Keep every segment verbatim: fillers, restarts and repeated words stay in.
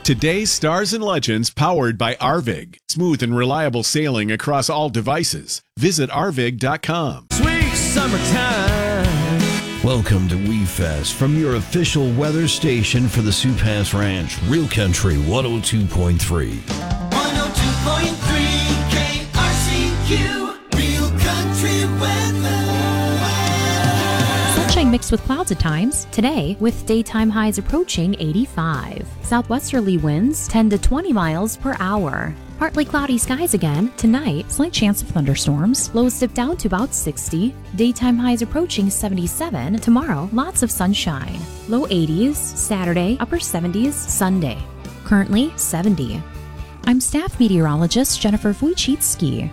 Today's Stars and Legends powered by Arvig. Smooth and reliable sailing across all devices. Visit arvig dot com. Sweet summertime. Welcome to WeFest from your official weather station for the Sioux Pass Ranch, Real Country one oh two point three. one oh two point three K R C Q, Real Country Weather. Sunshine mixed with clouds at times. Today, with daytime highs approaching eighty-five. Southwesterly winds ten to twenty miles per hour. Partly cloudy skies again. Tonight, slight chance of thunderstorms. Lows dip down to about sixty. Daytime highs approaching seventy-seven. Tomorrow, lots of sunshine. Low eighties. Saturday, upper seventies. Sunday. Currently, seventy. I'm staff meteorologist Jennifer Wojcicki.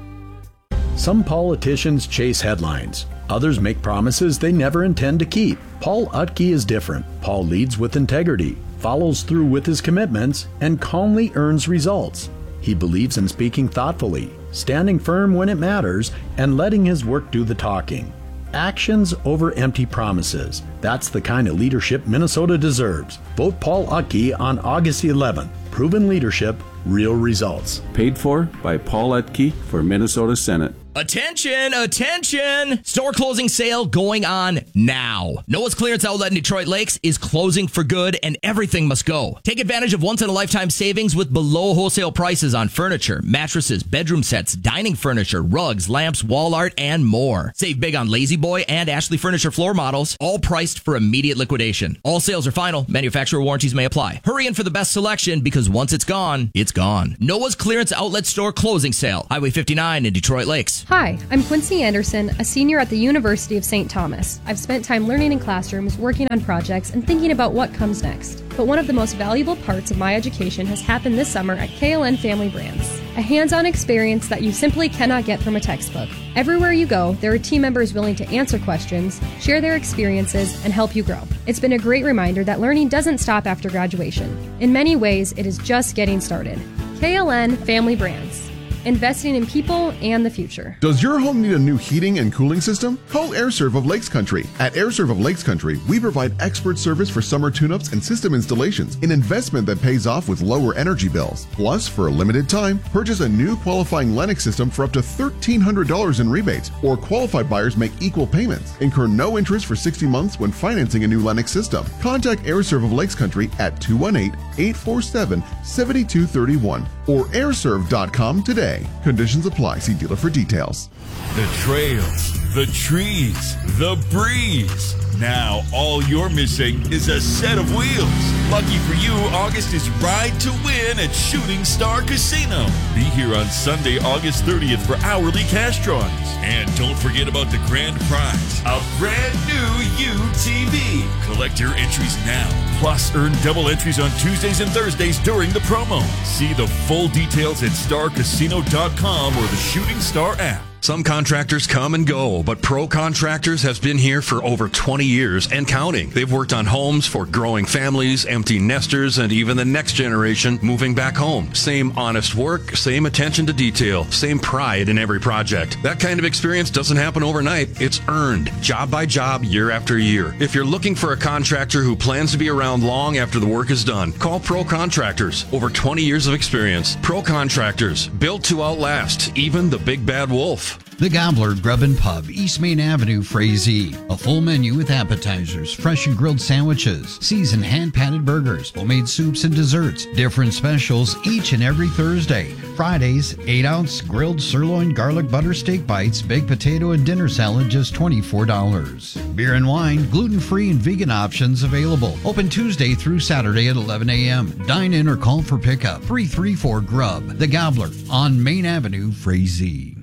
Some politicians chase headlines. Others make promises they never intend to keep. Paul Utke is different. Paul leads with integrity, follows through with his commitments, and calmly earns results. He believes in speaking thoughtfully, standing firm when it matters, and letting his work do the talking. Actions over empty promises. That's the kind of leadership Minnesota deserves. Vote Paul Utke on August eleventh. Proven leadership, real results. Paid for by Paul Utke for Minnesota Senate. Attention, attention! Store closing sale going on now. Noah's Clearance Outlet in Detroit Lakes is closing for good and everything must go. Take advantage of once-in-a-lifetime savings with below wholesale prices on furniture, mattresses, bedroom sets, dining furniture, rugs, lamps, wall art, and more. Save big on Lazy Boy and Ashley Furniture floor models, all priced for immediate liquidation. All sales are final. Manufacturer warranties may apply. Hurry in for the best selection because once it's gone, it's gone. Noah's Clearance Outlet Store closing sale. Highway fifty-nine in Detroit Lakes. Hi, I'm Quincy Anderson, a senior at the University of Saint Thomas. I've spent time learning in classrooms, working on projects, and thinking about what comes next. But one of the most valuable parts of my education has happened this summer at K L N Family Brands. A hands-on experience that you simply cannot get from a textbook. Everywhere you go, there are team members willing to answer questions, share their experiences, and help you grow. It's been a great reminder that learning doesn't stop after graduation. In many ways, it is just getting started. K L N Family Brands. Investing in people and the future. Does your home need a new heating and cooling system? Call AirServe of Lakes Country. At AirServe of Lakes Country, we provide expert service for summer tune-ups and system installations, an investment that pays off with lower energy bills. Plus, for a limited time, purchase a new qualifying Lennox system for up to thirteen hundred dollars in rebates, or qualified buyers make equal payments. Incur no interest for sixty months when financing a new Lennox system. Contact AirServe of Lakes Country at two one eight, eight four seven, seven two three one or airserve dot com today. Conditions apply. See dealer for details. The trails, the trees, the breeze. Now all you're missing is a set of wheels. Lucky for you, August is Ride to Win at Shooting Star Casino. Be here on Sunday, August thirtieth for hourly cash drawings. And don't forget about the grand prize, a brand new U T V. Collect your entries now. Plus, earn double entries on Tuesdays and Thursdays during the promo. See the full details at star casino dot com or the Shooting Star app. Some contractors come and go, but Pro Contractors has been here for over twenty years and counting. They've worked on homes for growing families, empty nesters, and even the next generation moving back home. Same honest work, same attention to detail, same pride in every project. That kind of experience doesn't happen overnight. It's earned, job by job, year after year. If you're looking for a contractor who plans to be around long after the work is done, call Pro Contractors. Over twenty years of experience. Pro Contractors, built to outlast even the big bad wolf. The Gobbler Grub and Pub, East Main Avenue, Frazee. A full menu with appetizers, fresh and grilled sandwiches, seasoned hand-patted burgers, homemade soups and desserts. Different specials each and every Thursday. Fridays, eight ounce grilled sirloin garlic butter steak bites, baked potato and dinner salad, just twenty-four dollars. Beer and wine, gluten-free and vegan options available. Open Tuesday through Saturday at eleven a.m. Dine in or call for pickup. three three four Grub. The Gobbler on Main Avenue, Frazee.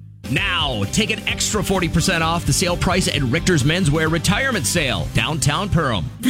Now, take an extra forty percent off the sale price at Richter's Menswear Retirement Sale, downtown Perham.